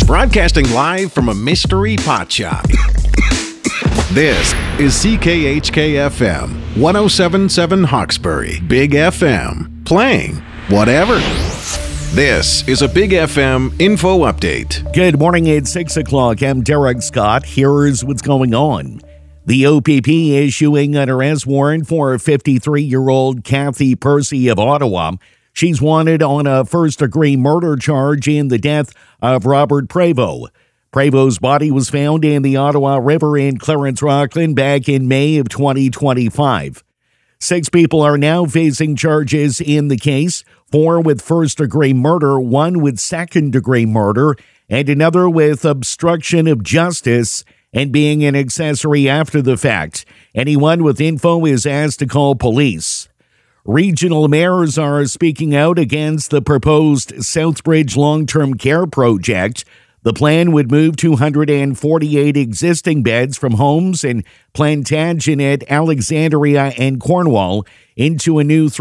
Broadcasting live from a mystery pot shop. This is CKHK-FM, 107.7 Hawkesbury, Big FM, playing whatever. This is a Big FM info update. Good morning, it's 6 o'clock. I'm Derek Scott. Here's what's going on. The OPP issuing an arrest warrant for 53-year-old Kathy Percy of Ottawa. She's wanted on a first-degree murder charge in the death of Robert Prevost. Prevost's body was found in the Ottawa River in Clarence Rockland back in May of 2025. 6 people are now facing charges in the case, 4 with first-degree murder, 1 with second-degree murder, and another with obstruction of justice and being an accessory after the fact. Anyone with info is asked to call police. Regional mayors are speaking out against the proposed Southbridge long-term care project. The plan would move 248 existing beds from homes in Plantagenet, Alexandria, and Cornwall into a new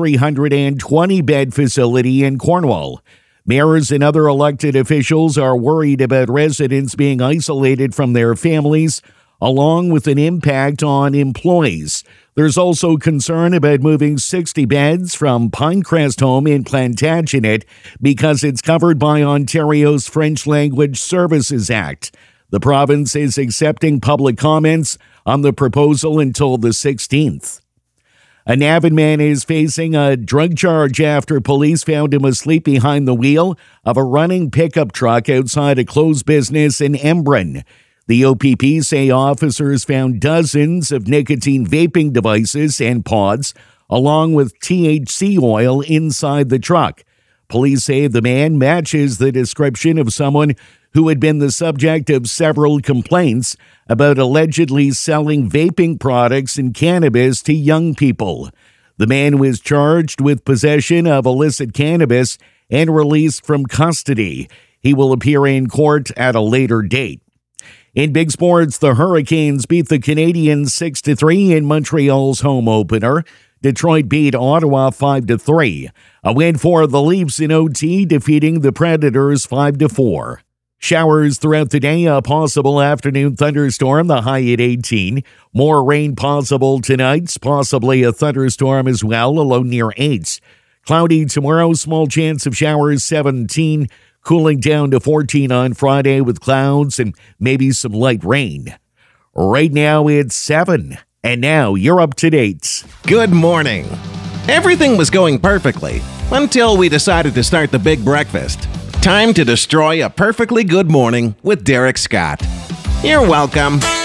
320-bed facility in Cornwall. Mayors and other elected officials are worried about residents being isolated from their families, along with an impact on employees. There's also concern about moving 60 beds from Pinecrest Home in Plantagenet because it's covered by Ontario's French Language Services Act. The province is accepting public comments on the proposal until the 16th. A Navan man is facing a drug charge after police found him asleep behind the wheel of a running pickup truck outside a closed business in Embrun. The OPP say officers found dozens of nicotine vaping devices and pods, along with THC oil inside the truck. Police say the man matches the description of someone who had been the subject of several complaints about allegedly selling vaping products and cannabis to young people. The man was charged with possession of illicit cannabis and released from custody. He will appear in court at a later date. In big sports, the Hurricanes beat the Canadiens 6-3 in Montreal's home opener. Detroit beat Ottawa 5-3. A win for the Leafs in OT, defeating the Predators 5-4. Showers throughout the day, a possible afternoon thunderstorm, the high at 18. More rain possible tonight, possibly a thunderstorm as well, a low near 8. Cloudy tomorrow, small chance of showers 17. Cooling down to 14 on Friday with clouds and maybe some light rain. Right now it's 7, and now you're up to date. Good morning. Everything was going perfectly until we decided to start the big breakfast. Time to destroy a perfectly good morning with Derek Scott. You're welcome.